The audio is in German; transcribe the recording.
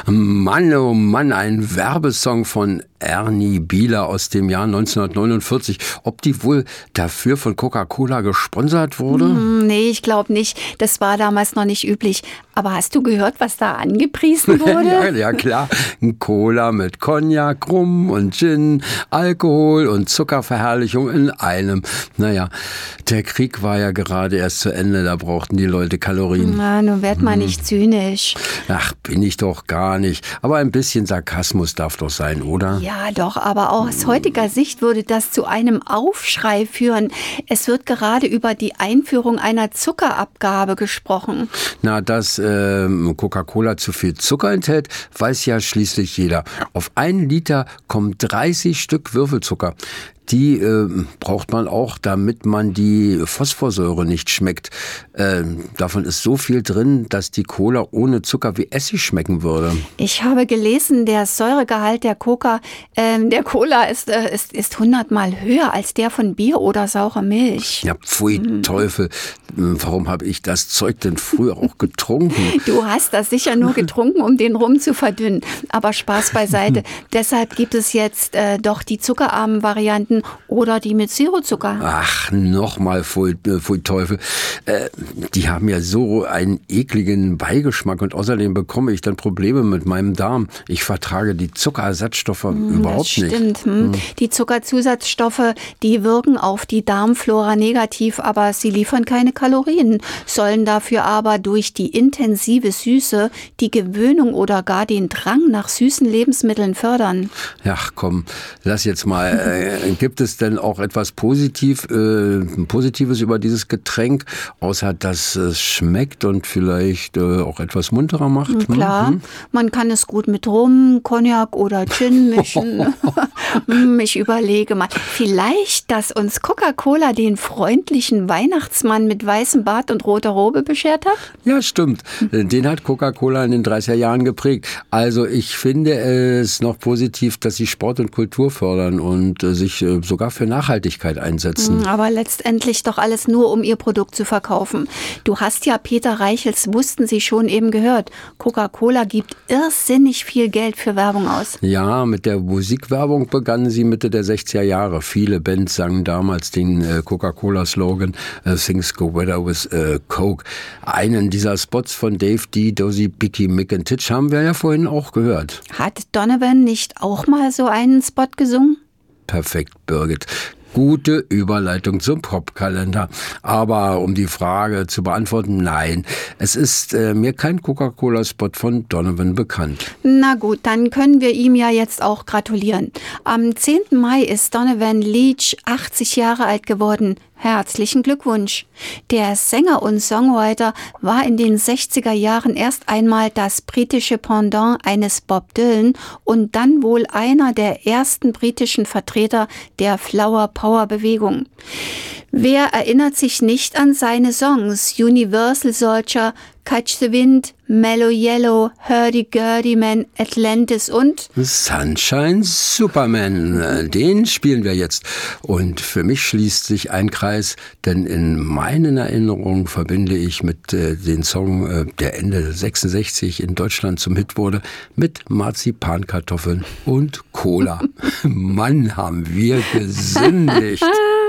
Mann, oh Mann, ein Werbesong von Ernie Bieler aus dem Jahr 1949. Ob die wohl dafür von Coca-Cola gesponsert wurde? Nee, ich glaube nicht. Das war damals noch nicht üblich. Aber hast du gehört, was da angepriesen wurde? Ja, klar. Ein Cola mit Cognac, Rum und Gin, Alkohol und Zuckerverherrlichung in einem. Naja, der Krieg war ja gerade erst zu Ende, da brauchten die Leute Kalorien. Na, nun werd mal nicht zynisch. Ach, bin ich doch gar nicht. Aber ein bisschen Sarkasmus darf doch sein, oder? Ja, doch, aber aus heutiger Sicht würde das zu einem Aufschrei führen. Es wird gerade über die Einführung einer Zuckerabgabe gesprochen. Na, dass Coca-Cola zu viel Zucker enthält, weiß ja schließlich jeder. Auf 1 Liter kommen 30 Stück Würfelzucker. Die braucht man auch, damit man die Phosphorsäure nicht schmeckt. Davon ist so viel drin, dass die Cola ohne Zucker wie Essig schmecken würde. Ich habe gelesen, der Säuregehalt der Cola ist 100-mal höher als der von Bier oder saurer Milch. Ja, pfui Teufel. Warum habe ich das Zeug denn früher auch getrunken? Du hast das sicher nur getrunken, um den Rum zu verdünnen. Aber Spaß beiseite. Deshalb gibt es jetzt doch die zuckerarmen Varianten oder die mit Zero-Zucker. Ach, nochmal, pfui Teufel. Die haben ja so einen ekligen Beigeschmack und außerdem bekomme ich dann Probleme mit meinem Darm. Ich vertrage die Zuckerersatzstoffe überhaupt nicht. Das stimmt. Die Zuckerzusatzstoffe, die wirken auf die Darmflora negativ, aber sie liefern keine Kalorien, sollen dafür aber durch die intensive Süße die Gewöhnung oder gar den Drang nach süßen Lebensmitteln fördern. Ach komm, lass jetzt mal. Gibt es denn auch etwas Positives über dieses Getränk, außer dass es schmeckt und vielleicht auch etwas munterer macht? Klar, man kann es gut mit Rum, Cognac oder Gin mischen. Ich überlege mal, vielleicht, dass uns Coca-Cola den freundlichen Weihnachtsmann mit weißem Bart und roter Robe beschert hat? Ja, stimmt. Den hat Coca-Cola in den 30er Jahren geprägt. Also ich finde es noch positiv, dass sie Sport und Kultur fördern und sich sogar für Nachhaltigkeit einsetzen. Aber letztendlich doch alles nur, um ihr Produkt zu verkaufen. Du hast ja Peter Reichels Wussten Sie schon eben gehört. Coca-Cola gibt irrsinnig viel Geld für Werbung aus. Ja, mit der Musikwerbung begannen sie Mitte der 60er Jahre. Viele Bands sangen damals den Coca-Cola-Slogan Things go better with Coke. Einen dieser Spots von Dave D, Dozy, Picky, Mick and Titch haben wir ja vorhin auch gehört. Hat Donovan nicht auch mal so einen Spot gesungen? Perfekt, Birgit. Gute Überleitung zum Popkalender. Aber um die Frage zu beantworten, nein, es ist mir kein Coca-Cola-Spot von Donovan bekannt. Na gut, dann können wir ihm ja jetzt auch gratulieren. Am 10. Mai ist Donovan Leitch 80 Jahre alt geworden. Herzlichen Glückwunsch. Der Sänger und Songwriter war in den 60er Jahren erst einmal das britische Pendant eines Bob Dylan und dann wohl einer der ersten britischen Vertreter der Flower Power Bewegung. Wer erinnert sich nicht an seine Songs Universal Soldier, Catch the Wind, Mellow Yellow, Hurdy-Gurdy Man, Atlantis und Sunshine Superman. Den spielen wir jetzt. Und für mich schließt sich ein Kreis, denn in meinen Erinnerungen verbinde ich mit den Song, der Ende 66 in Deutschland zum Hit wurde, mit Marzipankartoffeln und Cola. Mann, haben wir gesündigt.